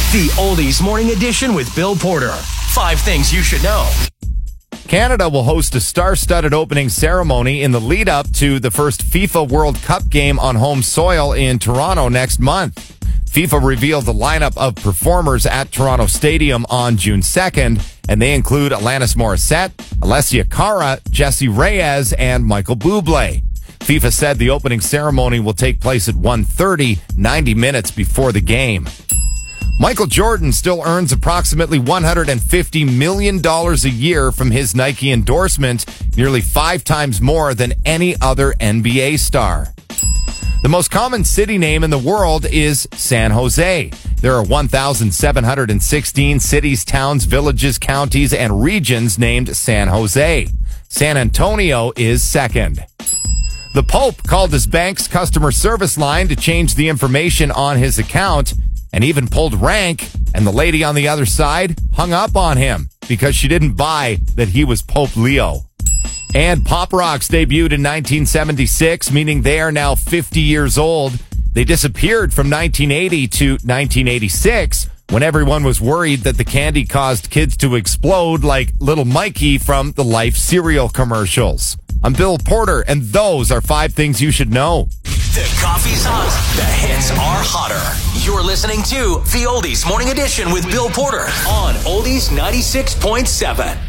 The Oldies Morning Edition with Bill Porter. 5 things you should know. Canada will host a star-studded opening ceremony in the lead-up to the first FIFA World Cup game on home soil in Toronto next month. FIFA revealed the lineup of performers at Toronto Stadium on June 2nd, and they include Alanis Morissette, Alessia Cara, Jessie Reyez, and Michael Bublé. FIFA said the opening ceremony will take place at 1:30, 90 minutes before the game. Michael Jordan still earns approximately $150 million a year from his Nike endorsement, nearly 5 times more than any other NBA star. The most common city name in the world is San Jose. There are 1,716 cities, towns, villages, counties, and regions named San Jose. San Antonio is second. The Pope called his bank's customer service line to change the information on his account and even pulled rank, and the lady on the other side hung up on him because she didn't buy that he was Pope Leo. And Pop Rocks debuted in 1976, meaning they are now 50 years old. They disappeared from 1980 to 1986 when everyone was worried that the candy caused kids to explode like Little Mikey from the Life cereal commercials. I'm Bill Porter, and those are 5 things you should know. The coffee's hot. The hits are hotter. You're listening to The Oldies Morning Edition with Bill Porter on Oldies 96.7.